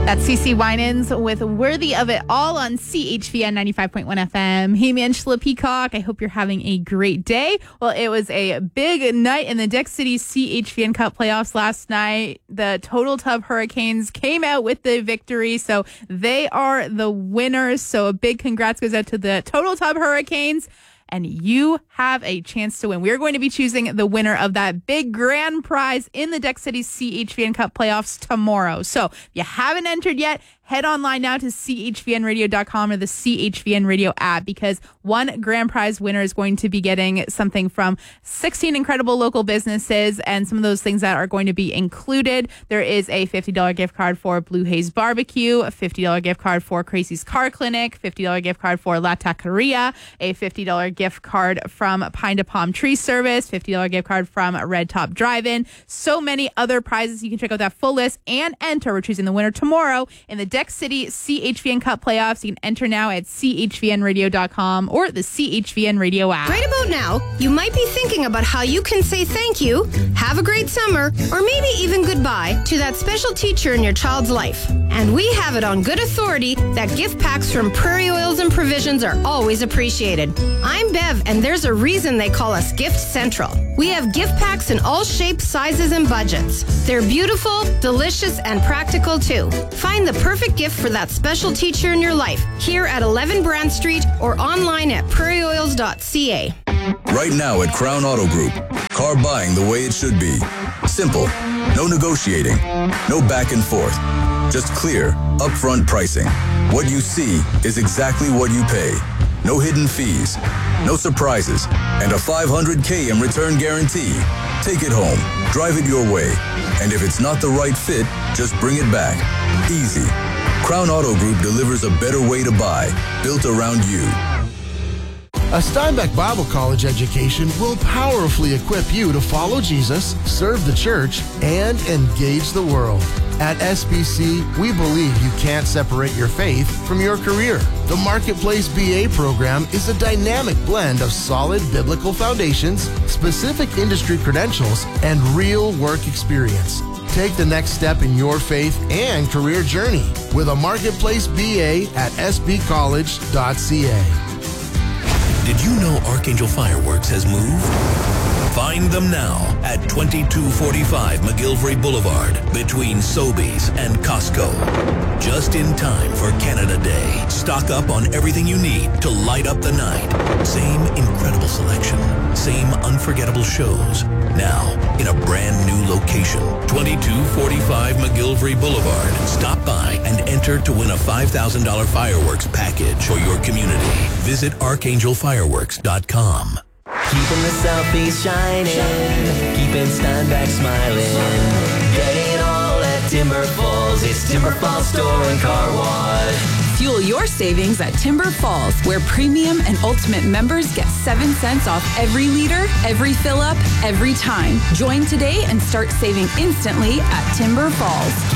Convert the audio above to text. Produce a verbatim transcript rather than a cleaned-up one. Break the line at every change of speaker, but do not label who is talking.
That's CeCe Winans with Worthy of It All on C H V N ninety-five point one F M. Hey, man, Angela Peacock. I hope you're having a great day. Well, it was a big night in the Dick City C H V N Cup playoffs last night. The Total Tub Hurricanes came out with the victory, so they are the winners. So a big congrats goes out to the Total Tub Hurricanes. And you have a chance to win. We're going to be choosing the winner of that big grand prize in the Deck City C H V N Cup playoffs tomorrow. So if you haven't entered yet, head online now to C H V N radio dot com or the C H V N Radio app, because one grand prize winner is going to be getting something from sixteen incredible local businesses, and some of those things that are going to be included. There is a fifty dollars gift card for Blue Haze Barbecue, a fifty dollars gift card for Crazy's Car Clinic, fifty dollars gift card for La Taqueria, a fifty dollars gift card from Pine to Palm Tree Service, fifty dollars gift card from Red Top Drive-In. So many other prizes. You can check out that full list and enter. We're choosing the winner tomorrow in the Deck City C H V N Cup playoffs. You can enter now at C H V N radio dot com or the C H V N Radio app.
Right about now, you might be thinking about how you can say thank you, have a great summer, or maybe even goodbye to that special teacher in your child's life. And we have it on good authority that gift packs from Prairie Oils and Provisions are always appreciated. I'm Bev, and there's a reason they call us Gift Central. We have gift packs in all shapes, sizes, and budgets. They're beautiful, delicious, and practical too. Find the perfect gift for that special teacher in your life here at eleven Brand Street or online at prairie oils dot c a.
Right now at Crown Auto Group, car buying the way it should be. Simple, no negotiating, no back and forth. Just clear, upfront pricing. What you see is exactly what you pay. No hidden fees, no surprises, and a five hundred K in return guarantee. Take it home, drive it your way, and if it's not the right fit, just bring it back. Easy. Crown Auto Group delivers a better way to buy, built around you.
A Steinbeck Bible College education will powerfully equip you to follow Jesus, serve the church, and engage the world. At S B C, we believe you can't separate your faith from your career. The Marketplace B A program is a dynamic blend of solid biblical foundations, specific industry credentials, and real work experience. Take the next step in your faith and career journey with a Marketplace B A at s b college dot c a.
Did you know Archangel Fireworks has moved? Find them now at twenty-two forty-five McGillivray Boulevard between Sobeys and Costco. Just in time for Canada Day. Stock up on everything you need to light up the night. Same incredible selection. Same unforgettable shows. Now in a brand new location. twenty-two forty-five McGillivray Boulevard. Stop by and enter to win a five thousand dollars fireworks package for your community. Visit archangel fireworks dot com.
Keeping the Southeast shining, keeping Steinbeck smiling. Get it all at Timber Falls. It's Timber Falls Store and Car Wash.
Fuel your savings at Timber Falls, where premium and ultimate members get seven cents off every liter, every fill-up, every time. Join today and start saving instantly at Timber Falls.